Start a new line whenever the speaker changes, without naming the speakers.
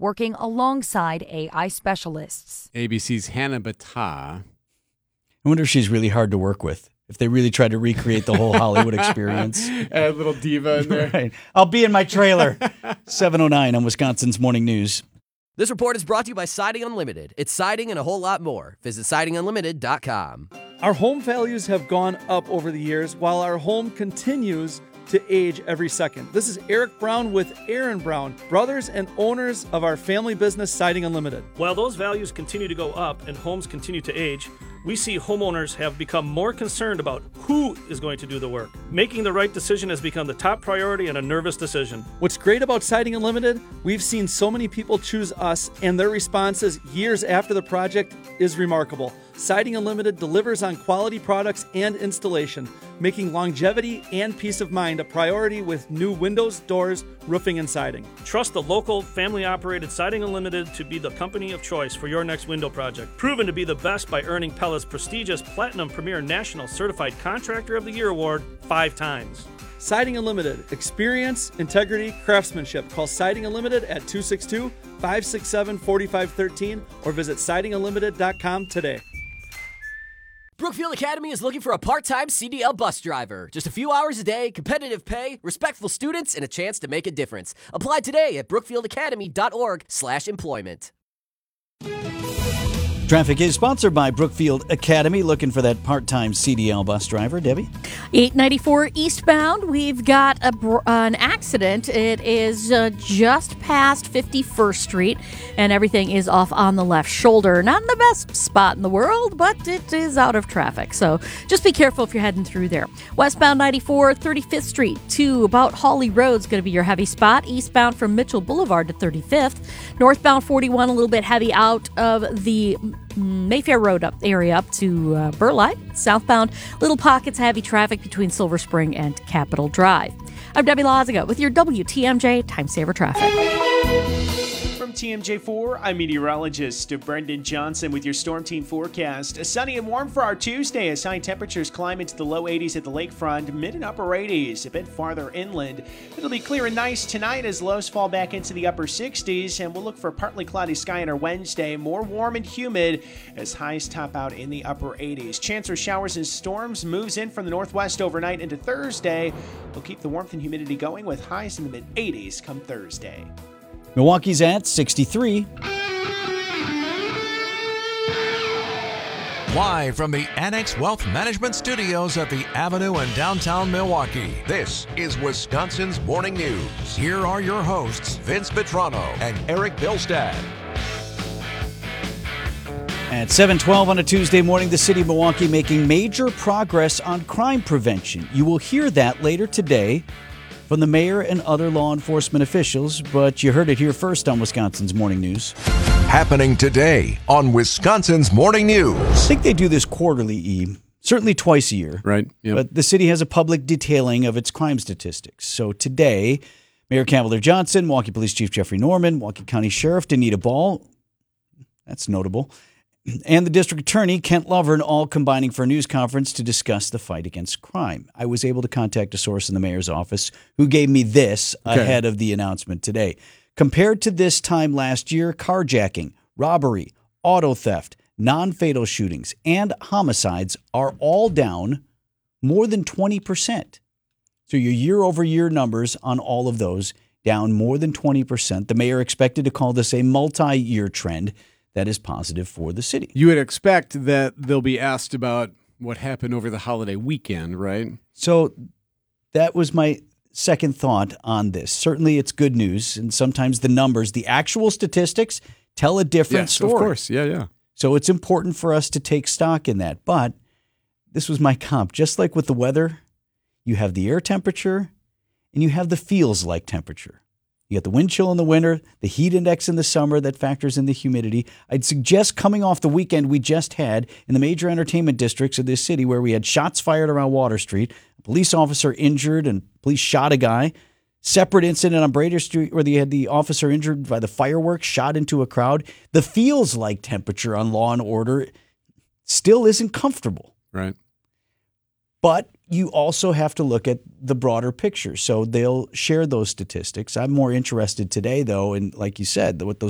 working alongside AI specialists.
ABC's Hannah Battah.
I wonder if she's really hard to work with. If they really tried to recreate the whole Hollywood experience.
A little diva in there.
Right. I'll be in my trailer. 7:09 on Wisconsin's Morning News.
This report is brought to you by Siding Unlimited. It's siding and a whole lot more. Visit sidingunlimited.com.
Our home values have gone up over the years while our home continues to age every second. This is Eric Brown with Aaron Brown, brothers and owners of our family business, Siding Unlimited.
While those values continue to go up and homes continue to age, we see homeowners have become more concerned about who is going to do the work. Making the right decision has become the top priority and a nervous decision.
What's great about Siding Unlimited, we've seen so many people choose us, and their responses years after the project is remarkable. Siding Unlimited delivers on quality products and installation, making longevity and peace of mind a priority with new windows, doors, roofing, and siding.
Trust the local, family-operated Siding Unlimited to be the company of choice for your next window project. Proven to be the best by earning Pella's prestigious Platinum Premier National Certified Contractor of the Year award 5 times.
Siding Unlimited. Experience, integrity, craftsmanship. Call Siding Unlimited at 262-567-4513 or visit sidingunlimited.com today.
Brookfield Academy is looking for a part-time CDL bus driver. Just a few hours a day, competitive pay, respectful students, and a chance to make a difference. Apply today at brookfieldacademy.org/employment.
Traffic is sponsored by Brookfield Academy. Looking for that part-time CDL bus driver, Debbie?
894 eastbound, we've got an accident. It is just past 51st Street, and everything is off on the left shoulder. Not in the best spot in the world, but it is out of traffic, so just be careful if you're heading through there. Westbound 94, 35th Street to about Hawley Road is going to be your heavy spot. Eastbound from Mitchell Boulevard to 35th. Northbound 41, a little bit heavy out of the Mayfair Road up area up to Burleigh. Southbound, little pockets heavy traffic between Silver Spring and Capitol Drive. I'm Debbie Loziga with your WTMJ Time Saver Traffic.
From TMJ4, I'm meteorologist Brendan Johnson with your Storm Team forecast. Sunny and warm for our Tuesday as high temperatures climb into the low 80s at the lakefront, mid and upper 80s a bit farther inland. It'll be clear and nice tonight as lows fall back into the upper 60s, and we'll look for partly cloudy sky on our Wednesday, more warm and humid as highs top out in the upper 80s. Chance for showers and storms moves in from the northwest overnight into Thursday. We'll keep the warmth and humidity going with highs in the mid 80s come Thursday.
Milwaukee's at 63.
Live from the Annex Wealth Management Studios at the Avenue in downtown Milwaukee, this is Wisconsin's Morning News. Here are your hosts, Vince Vitrano and Eric Bilstad.
At 7:12 on a Tuesday morning, the city of Milwaukee making major progress on crime prevention. You will hear that later today from the mayor and other law enforcement officials, but you heard it here first on Wisconsin's Morning News.
Happening today on Wisconsin's Morning News.
I think they do this quarterly, certainly twice a year.
Right. Yep.
But the city has a public detailing of its crime statistics. So today, Mayor Cavalier Johnson, Milwaukee Police Chief Jeffrey Norman, Milwaukee County Sheriff Danita Ball, that's notable, and the district attorney, Kent Lovern, all combining for a news conference to discuss the fight against crime. I was able to contact a source in the mayor's office who gave me this ahead of the announcement today. Compared to this time last year, carjacking, robbery, auto theft, non-fatal shootings, and homicides are all down more than 20%. So your year-over-year numbers on all of those down more than 20%. The mayor expected to call this a multi-year trend that is positive for the city.
You would expect that they'll be asked about what happened over the holiday weekend, right?
So that was my second thought on this. Certainly it's good news, and sometimes the numbers, the actual statistics, tell a different story.
Of course, yeah.
So it's important for us to take stock in that. But this was my comp. Just like with the weather, you have the air temperature and you have the feels like temperature. You got the wind chill in the winter, the heat index in the summer that factors in the humidity. I'd suggest coming off the weekend we just had in the major entertainment districts of this city where we had shots fired around Water Street, a police officer injured and police shot a guy, separate incident on Brader Street where they had the officer injured by the fireworks shot into a crowd. The feels like temperature on Law and Order still isn't comfortable.
Right.
But you also have to look at the broader picture. So they'll share those statistics. I'm more interested today, though, in, like you said, what those